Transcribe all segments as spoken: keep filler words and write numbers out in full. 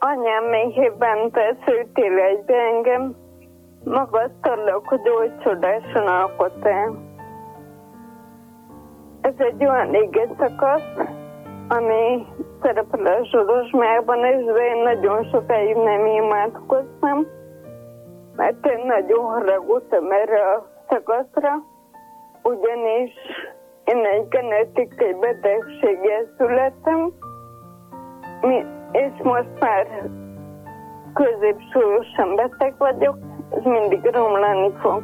anyám méhében teszültél egybe engem, magasztalak, hogy oly csodásan alkottál. Ez egy olyan ége szakasz, ami szerepel a Zsolozsmában, és de én nagyon sokáig nem imádkoztam, mert én nagyon haragudtam erre a szakaszra, ugyanis én egy genetikai betegséggel születtem, és most már középsúlyosan beteg vagyok, ez mindig romlani fog.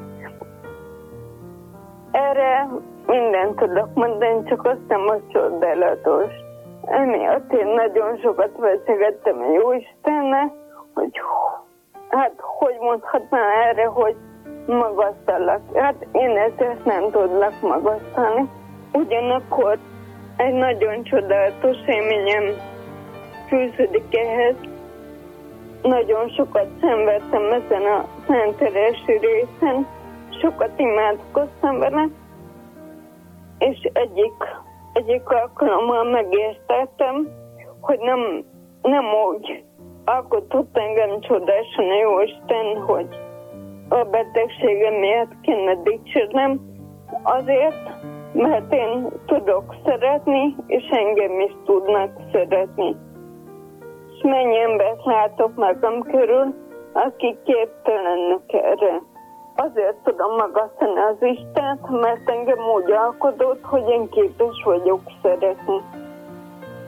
Erre mindent tudok mondani, csak azt nem a csodálatos. Emiatt én nagyon sokat veszegettem a Jóistennel, hogy hát hogy mondhatnám erre, hogy magasztalak. Hát én ezt nem tudlak magasztalni. Ugyanakkor egy nagyon csodálatos élményem fűződik ehhez. Nagyon sokat szenvedtem ezen a szentelési részen, sokat imádkoztam vele, és egyik, egyik alkalommal megértettem, hogy nem, nem úgy alkotott engem csodásan a Jóisten, hogy a betegségem miatt kéne dicsérnem, azért, mert én tudok szeretni, és engem is tudnak szeretni. És mennyi embert látok magam körül, akik képtelenek erre. Azért tudom magasztani az Istent, mert engem úgy alkotott, hogy én képes vagyok szeretni.